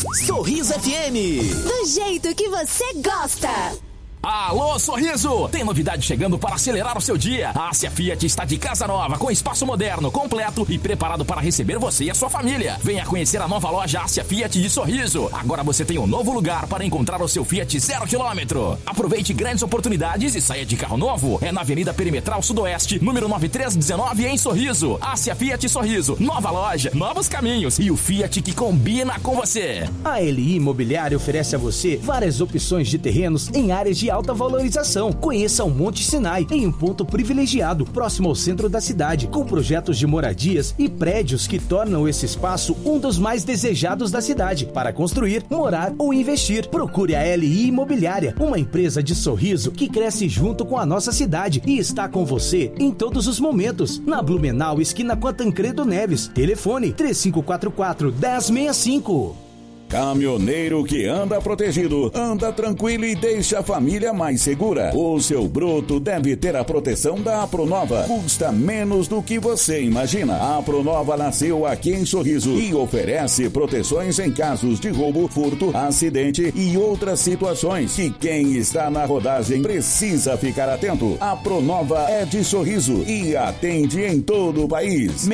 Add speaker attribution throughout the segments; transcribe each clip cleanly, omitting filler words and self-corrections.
Speaker 1: Sorriso FM.
Speaker 2: Do jeito que você gosta.
Speaker 3: Alô, Sorriso! Tem novidade chegando para acelerar o seu dia. A Ásia Fiat está de casa nova, com espaço moderno, completo e preparado para receber você e a sua família. Venha conhecer a nova loja Ásia Fiat de Sorriso. Agora você tem um novo lugar para encontrar o seu Fiat 0 km. Aproveite grandes oportunidades e saia de carro novo. É na Avenida Perimetral Sudoeste, número 9319, em Sorriso. Ásia Fiat Sorriso. Nova loja, novos caminhos e o Fiat que combina com você.
Speaker 4: A LI Imobiliária oferece a você várias opções de terrenos em áreas de alta valorização. Conheça o Monte Sinai, em um ponto privilegiado, próximo ao centro da cidade, com projetos de moradias e prédios que tornam esse espaço um dos mais desejados da cidade para construir, morar ou investir. Procure a LI Imobiliária, uma empresa de Sorriso que cresce junto com a nossa cidade e está com você em todos os momentos. Na Blumenau, esquina com a Tancredo Neves. Telefone 3544-1065.
Speaker 5: Caminhoneiro que anda protegido, anda tranquilo e deixa a família mais segura. O seu bruto deve ter a proteção da Apronova. Custa menos do que você imagina. A Apronova nasceu aqui em Sorriso e oferece proteções em casos de roubo, furto, acidente e outras situações que quem está na rodagem precisa ficar atento. A Apronova é de Sorriso e atende em todo o país.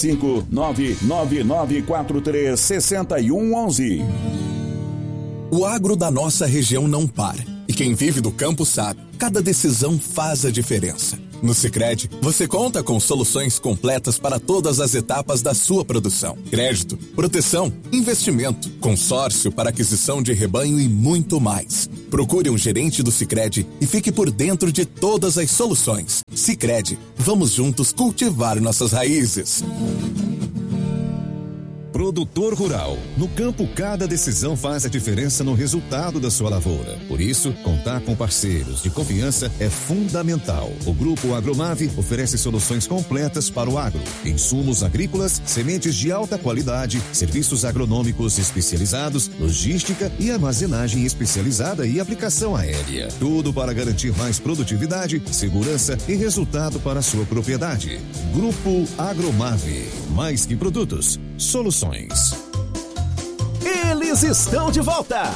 Speaker 5: 65999436111.
Speaker 6: O agro da nossa região não para. E quem vive do campo sabe, cada decisão faz a diferença. No Sicredi, você conta com soluções completas para todas as etapas da sua produção. Crédito, proteção, investimento, consórcio para aquisição de rebanho e muito mais. Procure um gerente do Sicredi e fique por dentro de todas as soluções. Sicredi, vamos juntos cultivar nossas raízes.
Speaker 7: Produtor rural. No campo, cada decisão faz a diferença no resultado da sua lavoura. Por isso, contar com parceiros de confiança é fundamental. O Grupo Agromave oferece soluções completas para o agro. Insumos agrícolas, sementes de alta qualidade, serviços agronômicos especializados, logística e armazenagem especializada e aplicação aérea. Tudo para garantir mais produtividade, segurança e resultado para a sua propriedade. Grupo Agromave. Mais que produtos, soluções.
Speaker 1: Eles estão de volta!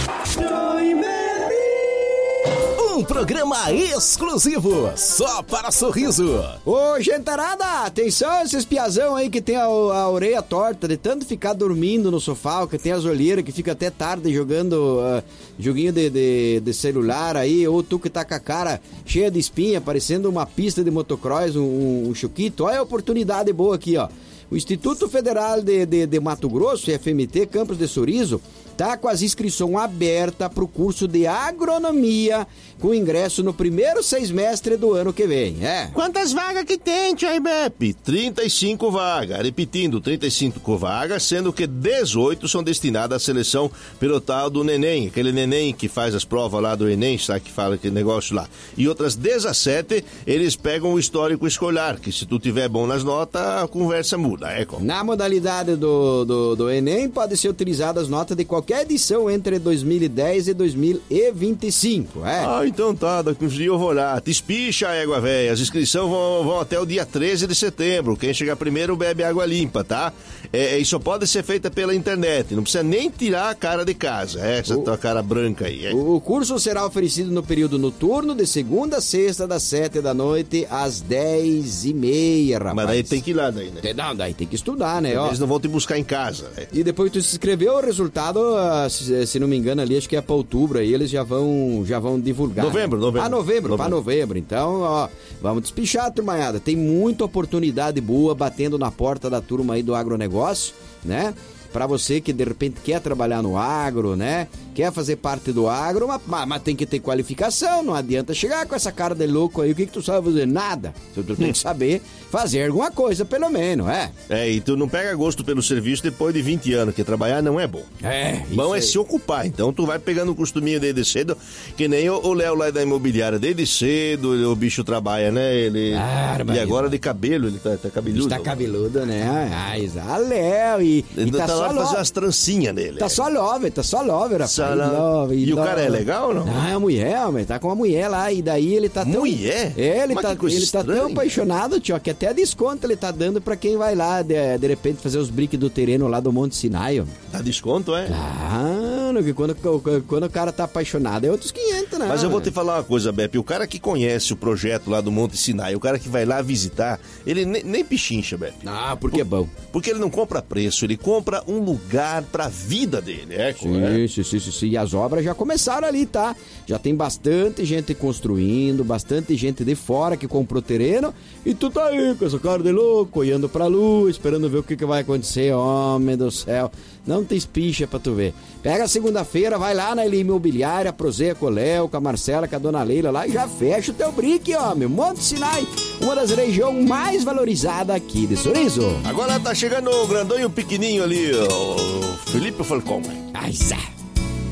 Speaker 1: Um programa exclusivo só para Sorriso.
Speaker 8: Ô, gentarada, atenção esses piazão aí que tem a orelha torta de tanto ficar dormindo no sofá, que tem as olheiras, que fica até tarde jogando joguinho de celular aí, ou tu que tá com a cara cheia de espinha, parecendo uma pista de motocross, um chuquito. Olha a oportunidade boa aqui, ó. O Instituto Federal de Mato Grosso, FMT, Campos de Sorriso, tá com as inscrições abertas para o curso de agronomia, com ingresso no primeiro semestre do ano que vem.
Speaker 9: Quantas vagas que tem, Tia IBEP? 35 vagas. Repetindo, 35 vagas, sendo que 18 são destinadas à seleção pelo tal do Neném, aquele Neném que faz as provas lá do Enem, sabe, que fala aquele negócio lá. E outras 17, eles pegam o histórico escolar, que se tu tiver bom nas notas, a conversa muda.
Speaker 8: Na modalidade do Enem, pode ser utilizada as notas de qualquer edição entre 2010 e 2025,
Speaker 9: então tá, daqui uns dias eu vou lá. Te espicha, égua véia. As inscrições vão até o dia 13 de setembro. Quem chegar primeiro bebe água limpa, tá? E só pode ser feita pela internet. Não precisa nem tirar a cara de casa. Essa tua cara branca aí.
Speaker 8: O curso será oferecido no período noturno, de segunda a sexta, das 7 da noite às 10h30, rapaz.
Speaker 9: Mas daí tem que ir lá, daí, né?
Speaker 8: Não, daí tem que estudar, né?
Speaker 9: Eles não vão te buscar em casa.
Speaker 8: E depois que tu se inscreveu, o resultado, se não me engano, ali, acho que é pra outubro, aí eles já vão divulgar.
Speaker 9: Novembro.
Speaker 8: Pra novembro. Então, ó, vamos despichar, turmanhada. Tem muita oportunidade boa batendo na porta da turma aí do agronegócio, né? Pra você que de repente quer trabalhar no agro, né? Quer fazer parte do agro, mas tem que ter qualificação. Não adianta chegar com essa cara de louco aí. O que tu sabe fazer? Nada. Tu tem que saber fazer alguma coisa, pelo menos,
Speaker 9: e tu não pega gosto pelo serviço depois de 20 anos, que trabalhar não é bom. Bom é se ocupar. Então tu vai pegando o costuminho desde cedo, que nem o Léo lá da imobiliária. Desde cedo o bicho trabalha, né? Ele... e agora de cabelo, ele tá cabeludo.
Speaker 8: Está cabeludo, né? Léo, e
Speaker 9: tá
Speaker 8: tá
Speaker 9: lá fazer umas trancinhas nele.
Speaker 8: Tá só love, rapaz.
Speaker 9: Nossa, e o cara é legal ou não?
Speaker 8: Ah, é a mulher, homem, tá com uma mulher lá, e daí ele tá tão...
Speaker 9: Mulher?
Speaker 8: Ele
Speaker 9: Mas
Speaker 8: tá tão apaixonado, tio, que até desconto ele tá dando pra quem vai lá, de repente, fazer os briques do terreno lá do Monte Sinai, ó.
Speaker 9: Dá desconto, é?
Speaker 8: Claro, que quando o cara tá apaixonado é outros 500, né?
Speaker 9: Mas eu vou te falar uma coisa, Beppe, o cara que conhece o projeto lá do Monte Sinai, o cara que vai lá visitar, ele nem pichincha, Beppe.
Speaker 8: Ah, porque é bom.
Speaker 9: Porque ele não compra preço, ele compra um lugar pra vida dele,
Speaker 8: Sim. E as obras já começaram ali, tá? Já tem bastante gente construindo, bastante gente de fora que comprou terreno, e tu tá aí com essa cara de louco, olhando pra luz, esperando ver o que vai acontecer, homem do céu. Não tem espicha pra tu ver. Pega segunda-feira, vai lá na Ilha Imobiliária, proseia com o Léo, com a Marcela, com a Dona Leila lá e já fecha o teu brique, homem. Monte Sinai, uma das regiões mais valorizadas aqui de Sorriso.
Speaker 9: Agora tá chegando o grandão e o pequenininho ali, o Felipe Falcão.
Speaker 8: Ai, Zé.